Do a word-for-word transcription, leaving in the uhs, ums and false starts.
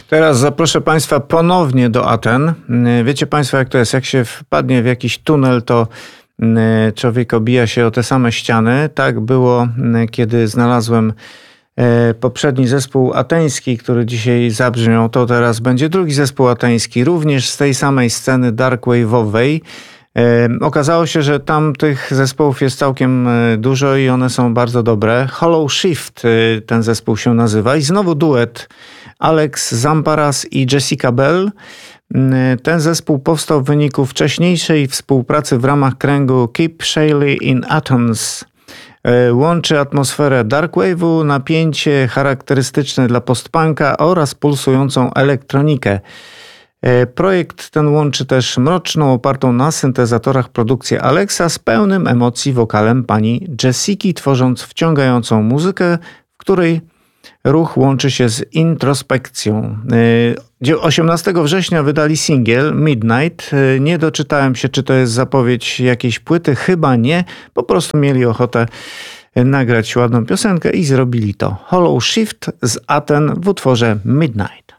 Teraz zaproszę Państwa ponownie do Aten. Wiecie Państwo, jak to jest? Jak się wpadnie w jakiś tunel, to człowiek obija się o te same ściany. Tak było, kiedy znalazłem poprzedni zespół ateński, który dzisiaj zabrzmiał. To teraz będzie drugi zespół ateński, również z tej samej sceny darkwave'owej. Okazało się, że tam tych zespołów jest całkiem dużo i one są bardzo dobre. Hollow Shift ten zespół się nazywa i znowu duet Alex Zamparas i Jessica Bell. Ten zespół powstał w wyniku wcześniejszej współpracy w ramach kręgu Keep Shaley in Athens. Łączy atmosferę darkwave'u, napięcie charakterystyczne dla postpunka oraz pulsującą elektronikę. Projekt ten łączy też mroczną, opartą na syntezatorach produkcję Alexa z pełnym emocji wokalem pani Jessiki, tworząc wciągającą muzykę, w której ruch łączy się z introspekcją. osiemnastego września wydali singiel Midnight. Nie doczytałem się, czy to jest zapowiedź jakiejś płyty. Chyba nie. Po prostu mieli ochotę nagrać ładną piosenkę i zrobili to. Hollow Shift z Aten w utworze Midnight.